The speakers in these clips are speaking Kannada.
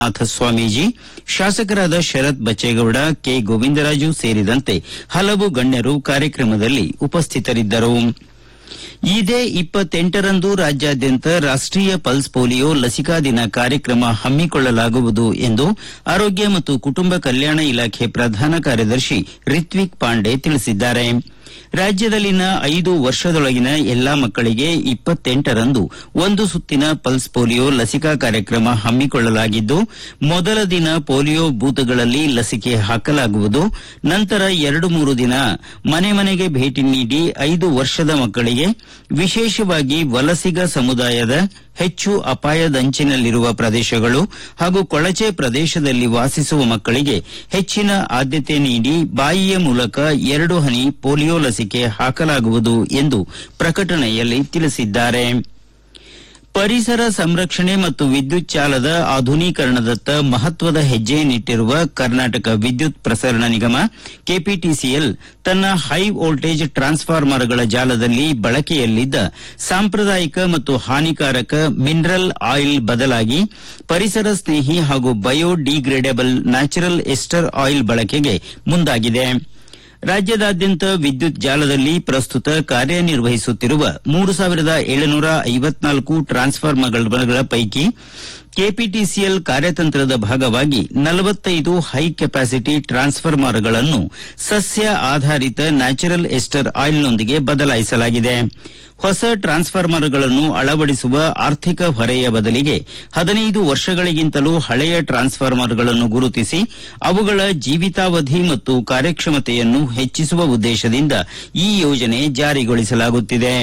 ನಾಥ ಸ್ವಾಮೀಜಿ, ಶಾಸಕರಾದ ಶರತ್ ಬಚ್ಚೇಗೌಡ, ಕೆ ಗೋವಿಂದರಾಜು ಸೇರಿದಂತೆ ಹಲವು ಗಣ್ಯರು ಕಾರ್ಯಕ್ರಮದಲ್ಲಿ ಉಪಸ್ಥಿತರಿದ್ದರು. ಇದೇ 28ರಂದು ರಾಜ್ಯಾದ್ಯಂತ ರಾಷ್ಟೀಯ ಪಲ್ಸ್ ಪೋಲಿಯೋ ಲಸಿಕಾ ದಿನ ಕಾರ್ಯಕ್ರಮ ಹಮ್ಮಿಕೊಳ್ಳಲಾಗುವುದು ಎಂದು ಆರೋಗ್ಯ ಮತ್ತು ಕುಟುಂಬ ಕಲ್ಯಾಣ ಇಲಾಖೆ ಪ್ರಧಾನ ಕಾರ್ಯದರ್ಶಿ ರಿತ್ವಿಕ್ ಪಾಂಡೆ ತಿಳಿಸಿದ್ದಾರೆ. ರಾಜ್ಯದಲ್ಲಿನ 5 ವರ್ಷದೊಳಗಿನ ಎಲ್ಲಾ ಮಕ್ಕಳಿಗೆ 28ರಂದು ಒಂದು ಸುತ್ತಿನ ಪಲ್ಸ್ ಪೋಲಿಯೋ ಲಸಿಕಾ ಕಾರ್ಯಕ್ರಮ ಹಮ್ಮಿಕೊಳ್ಳಲಾಗಿದ್ದು, ಮೊದಲ ದಿನ ಪೋಲಿಯೋ ಬೂತ್ಗಳಲ್ಲಿ ಲಸಿಕೆ ಹಾಕಲಾಗುವುದು. ನಂತರ 2-3 ದಿನ ಮನೆ ಮನೆಗೆ ಭೇಟಿ ನೀಡಿ 5 ವರ್ಷದ ಮಕ್ಕಳಿಗೆ, ವಿಶೇಷವಾಗಿ ವಲಸಿಗ ಸಮುದಾಯದ ಹೆಚ್ಚು ಅಪಾಯದಂಚಿನಲ್ಲಿರುವ ಪ್ರದೇಶಗಳು ಹಾಗೂ ಕೊಳಚೆ ಪ್ರದೇಶದಲ್ಲಿ ವಾಸಿಸುವ ಮಕ್ಕಳಿಗೆ ಹೆಚ್ಚಿನ ಆದ್ಯತೆ ನೀಡಿ ಬಾಯಿಯ ಮೂಲಕ 2 ಹನಿ ಪೋಲಿಯೋ ಲಸಿಕೆ ಹಾಕಲಾಗುವುದು ಎಂದು ಪ್ರಕಟಣೆಯಲ್ಲಿ ತಿಳಿಸಿದ್ದಾರೆ. ಪರಿಸರ ಸಂರಕ್ಷಣೆ ಮತ್ತು ವಿದ್ಯುತ್ ಜಾಲದ ಆಧುನೀಕರಣದತ್ತ ಮಹತ್ವದ ಹೆಜ್ಜೆಯನ್ನಿಟ್ಟಿರುವ ಕರ್ನಾಟಕ ವಿದ್ಯುತ್ ಪ್ರಸರಣ ನಿಗಮ ಕೆಪಿಟಿಸಿಎಲ್ ತನ್ನ ಹೈ ವೋಲ್ಟೇಜ್ ಟ್ರಾನ್ಸ್ಫಾರ್ಮರ್ಗಳ ಜಾಲದಲ್ಲಿ ಬಳಕೆಯಲ್ಲಿದ್ದ ಸಾಂಪ್ರದಾಯಿಕ ಮತ್ತು ಹಾನಿಕಾರಕ ಮಿನರಲ್ ಆಯಿಲ್ ಬದಲಾಗಿ ಪರಿಸರ ಸ್ನೇಹಿ ಹಾಗೂ ಬಯೋಡಿಗ್ರೇಡೇಬಲ್ ನ್ಯಾಚುರಲ್ ಎಸ್ಟರ್ ಆಯಿಲ್ ಬಳಕೆಗೆ ಮುಂದಾಗಿದೆ. ರಾಜ್ಯದಾದ್ಯಂತ ವಿದ್ಯುತ್ ಜಾಲದಲ್ಲಿ ಪ್ರಸ್ತುತ ಕಾರ್ಯನಿರ್ವಹಿಸುತ್ತಿರುವ 3754 ಟ್ರಾನ್ಸ್ಫಾರ್ಮರ್ಗಳ ಪೈಕಿ ಕೆಪಿಟಿಸಿಎಲ್ ಕಾರ್ಯತಂತ್ರದ ಭಾಗವಾಗಿ 45 ಹೈ ಕೆಪಾಸಿಟಿ ಟ್ರಾನ್ಸ್ಫಾರ್ಮರ್ಗಳನ್ನು ಸಸ್ಯ ಆಧಾರಿತ ನ್ಯಾಚುರಲ್ ಎಸ್ಟರ್ ಆಯಿಲ್ನೊಂದಿಗೆ ಬದಲಾಯಿಸಲಾಗಿದೆ. ಹೊಸ ಟ್ರಾನ್ಸ್ಫಾರ್ಮರ್ಗಳನ್ನು ಅಳವಡಿಸುವ ಆರ್ಥಿಕ ಹೊರೆಯ ಬದಲಿಗೆ 15 ವರ್ಷಗಳಿಗಿಂತಲೂ ಹಳೆಯ ಟ್ರಾನ್ಸ್ಫಾರ್ಮರ್ಗಳನ್ನು ಗುರುತಿಸಿ ಅವುಗಳ ಜೀವಿತಾವಧಿ ಮತ್ತು ಕಾರ್ಯಕ್ಷಮತೆಯನ್ನು ಹೆಚ್ಚಿಸುವ ಉದ್ದೇಶದಿಂದ ಈ ಯೋಜನೆ ಜಾರಿಗೊಳಿಸಲಾಗುತ್ತಿದೆ.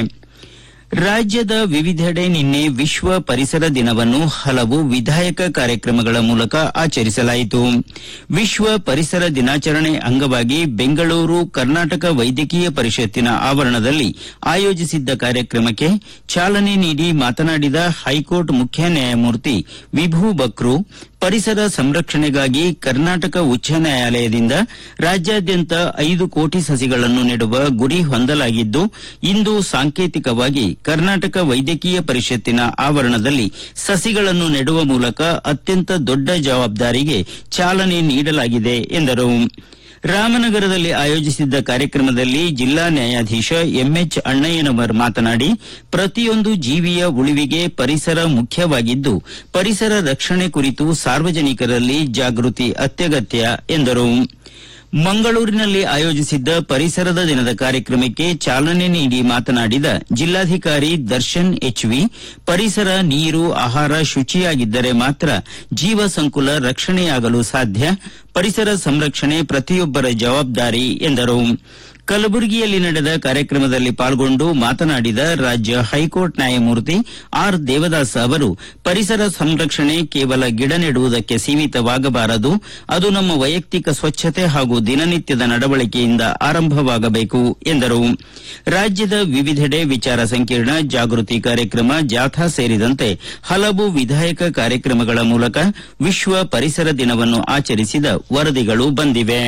ರಾಜ್ಯದ ವಿವಿಧೆಡೆ ನಿನ್ನೆ ವಿಶ್ವ ಪರಿಸರ ದಿನವನ್ನು ಹಲವು ವಿಧಾಯಕ ಕಾರ್ಯಕ್ರಮಗಳ ಮೂಲಕ ಆಚರಿಸಲಾಯಿತು. ವಿಶ್ವ ಪರಿಸರ ದಿನಾಚರಣೆ ಅಂಗವಾಗಿ ಬೆಂಗಳೂರು ಕರ್ನಾಟಕ ವೈದ್ಯಕೀಯ ಪರಿಷತ್ತಿನ ಆವರಣದಲ್ಲಿ ಆಯೋಜಿಸಿದ್ದ ಕಾರ್ಯಕ್ರಮಕ್ಕೆ ಚಾಲನೆ ನೀಡಿ ಮಾತನಾಡಿದ ಹೈಕೋರ್ಟ್ ಮುಖ್ಯ ನ್ಯಾಯಮೂರ್ತಿ ವಿಭು ಬಕ್ರು, ಪರಿಸರ ಸಂರಕ್ಷಣೆಗಾಗಿ ಕರ್ನಾಟಕ ಉಚ್ಚ ನ್ಯಾಯಾಲಯದಿಂದ ರಾಜ್ಯಾದ್ಯಂತ 5 ಕೋಟಿ ಸಸಿಗಳನ್ನು ನೆಡುವ ಗುರಿ ಹೊಂದಲಾಗಿದ್ದು, ಇಂದು ಸಾಂಕೇತಿಕವಾಗಿ ಕರ್ನಾಟಕ ವೈದ್ಯಕೀಯ ಪರಿಷತ್ತಿನ ಆವರಣದಲ್ಲಿ ಸಸಿಗಳನ್ನು ನೆಡುವ ಮೂಲಕ ಅತ್ಯಂತ ದೊಡ್ಡ ಜವಾಬ್ದಾರಿಗೆ ಚಾಲನೆ ನೀಡಲಾಗಿದೆ ಎಂದರು. ರಾಮನಗರದಲ್ಲಿ ಆಯೋಜಿಸಿದ್ದ ಕಾರ್ಯಕ್ರಮದಲ್ಲಿ ಜಿಲ್ಲಾ ನ್ಯಾಯಾಧೀಶ ಎಂಎಚ್ ಅಣ್ಣಯ್ಯನವರ್ ಮಾತನಾಡಿ, ಪ್ರತಿಯೊಂದು ಜೀವಿಯ ಉಳಿವಿಗೆ ಪರಿಸರ ಮುಖ್ಯವಾಗಿದ್ದು, ಪರಿಸರ ರಕ್ಷಣೆ ಕುರಿತು ಸಾರ್ವಜನಿಕರಲ್ಲಿ ಜಾಗೃತಿ ಅತ್ಯಗತ್ಯ ಎಂದರು. ಮಂಗಳೂರಿನಲ್ಲಿ ಆಯೋಜಿಸಿದ್ದ ಪರಿಸರದ ದಿನದ ಕಾರ್ಯಕ್ರಮಕ್ಕೆ ಚಾಲನೆ ನೀಡಿ ಮಾತನಾಡಿದ ಜಿಲ್ಲಾಧಿಕಾರಿ ದರ್ಶನ್ ಎಚ್ವಿ, ಪರಿಸರ, ನೀರು, ಆಹಾರ ಶುಚಿಯಾಗಿದ್ದರೆ ಮಾತ್ರ ಜೀವ ಸಂಕುಲ ರಕ್ಷಣೆಯಾಗಲು ಸಾಧ್ಯ. ಪರಿಸರ ಸಂರಕ್ಷಣೆ ಪ್ರತಿಯೊಬ್ಬರ ಜವಾಬ್ದಾರಿ ಎಂದರು. ಕಲಬುರಗಿಯಲ್ಲಿ ನಡೆದ ಕಾರ್ಯಕ್ರಮದಲ್ಲಿ ಪಾಲ್ಗೊಂಡು ಮಾತನಾಡಿದ ರಾಜ್ಯ ಹೈಕೋರ್ಟ್ ನ್ಯಾಯಮೂರ್ತಿ ಆರ್ ದೇವದಾಸ್ ಅವರು, ಪರಿಸರ ಸಂರಕ್ಷಣೆ ಕೇವಲ ಗಿಡ ನೆಡುವುದಕ್ಕೆ ಸೀಮಿತವಾಗಬಾರದು, ಅದು ನಮ್ಮ ವೈಯಕ್ತಿಕ ಸ್ವಚ್ಛತೆ ಹಾಗೂ ದಿನನಿತ್ಯದ ನಡವಳಿಕೆಯಿಂದ ಆರಂಭವಾಗಬೇಕು ಎಂದರು. ರಾಜ್ಯದ ವಿವಿಧೆಡೆ ವಿಚಾರ ಸಂಕಿರಣ, ಜಾಗೃತಿ ಕಾರ್ಯಕ್ರಮ, ಜಾಥಾ ಸೇರಿದಂತೆ ಹಲವು ವಿಧಾಯಕ ಕಾರ್ಯಕ್ರಮಗಳ ಮೂಲಕ ವಿಶ್ವ ಪರಿಸರ ದಿನವನ್ನು ಆಚರಿಸಿದ ವರದಿಗಳು ಬಂದಿವೆ.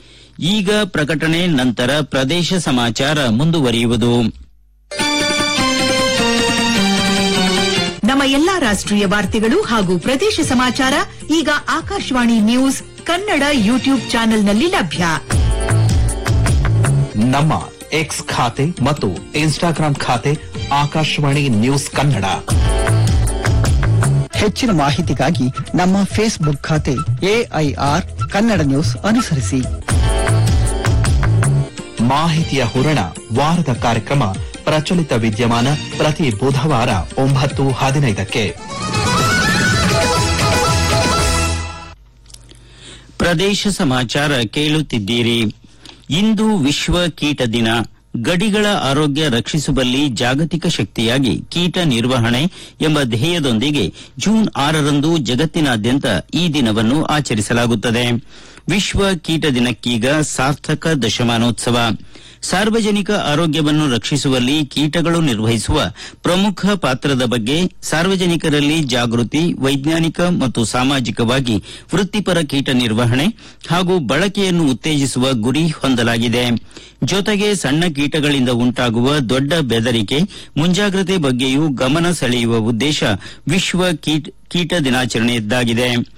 ಈಗ ಪ್ರಕಟಣೆ, ನಂತರ ಪ್ರದೇಶ ಸಮಾಚಾರ ಮುಂದುವರಿಯುವುದು. ನಮ್ಮ ಎಲ್ಲಾ ರಾಷ್ಟ್ರೀಯ ವಾರ್ತೆಗಳು ಹಾಗೂ ಪ್ರದೇಶ ಸಮಾಚಾರ ಈಗ ಆಕಾಶವಾಣಿ ನ್ಯೂಸ್ ಕನ್ನಡ ಯೂಟ್ಯೂಬ್ ಚಾನೆಲ್ನಲ್ಲಿ ಲಭ್ಯ. ನಮ್ಮ ಎಕ್ಸ್ ಖಾತೆ ಮತ್ತು ಇನ್ಸ್ಟಾಗ್ರಾಂ ಖಾತೆ ಆಕಾಶವಾಣಿ ನ್ಯೂಸ್ ಕನ್ನಡ. ಹೆಚ್ಚಿನ ಮಾಹಿತಿಗಾಗಿ ನಮ್ಮ ಫೇಸ್ಬುಕ್ ಖಾತೆ AIR ಕನ್ನಡ ನ್ಯೂಸ್ ಅನುಸರಿಸಿ. ಮಾಹಿತಿಯ ಹೂರಣ, ವಾರದ ಕಾರ್ಯಕ್ರಮ ಪ್ರಚಲಿತ ವಿದ್ಯಮಾನ ಪ್ರತಿ ಬುಧವಾರ 9:15ಕ್ಕೆ. ಪ್ರದೇಶ ಸಮಾಚಾರ ಕೇಳುತ್ತಿದ್ದೀರಿ. ಇಂದು ವಿಶ್ವ ಕೀಟ ದಿನ. ಗಡಿಗಳ ಆರೋಗ್ಯ ರಕ್ಷಿಸುವಲ್ಲಿ ಜಾಗತಿಕ ಶಕ್ತಿಯಾಗಿ ಕೀಟ ನಿರ್ವಹಣೆ ಎಂಬ ಧ್ಯೇಯದೊಂದಿಗೆ ಜೂನ್ 6ರಂದು ಜಗತ್ತಿನಾದ್ಯಂತ ಈ ದಿನವನ್ನು ಆಚರಿಸಲಾಗುತ್ತದೆ. ವಿಶ್ವ ಕೀಟ ದಿನಕ್ಕೀಗ ಸಾರ್ಥಕ ದಶಮಾನೋತ್ಸವ. ಸಾರ್ವಜನಿಕ ಆರೋಗ್ಯವನ್ನು ರಕ್ಷಿಸುವಲ್ಲಿ ಕೀಟಗಳು ನಿರ್ವಹಿಸುವ ಪ್ರಮುಖ ಪಾತ್ರದ ಬಗ್ಗೆ ಸಾರ್ವಜನಿಕರಲ್ಲಿ ಜಾಗೃತಿ, ವೈಜ್ಞಾನಿಕ ಮತ್ತು ಸಾಮಾಜಿಕವಾಗಿ ವೃತ್ತಿಪರ ಕೀಟ ನಿರ್ವಹಣೆ ಹಾಗೂ ಬಳಕೆಯನ್ನು ಉತ್ತೇಜಿಸುವ ಗುರಿ ಹೊಂದಲಾಗಿದೆ. ಜೊತೆಗೆ ಸಣ್ಣ ಕೀಟಗಳಿಂದ ಉಂಟಾಗುವ ದೊಡ್ಡ ಬೆದರಿಕೆ, ಮುಂಜಾಗ್ರತೆ ಬಗ್ಗೆಯೂ ಗಮನ ಸೆಳೆಯುವ ಉದ್ದೇಶ ವಿಶ್ವ ಕೀಟ ದಿನಾಚರಣೆಯದ್ದಾಗಿದೆ.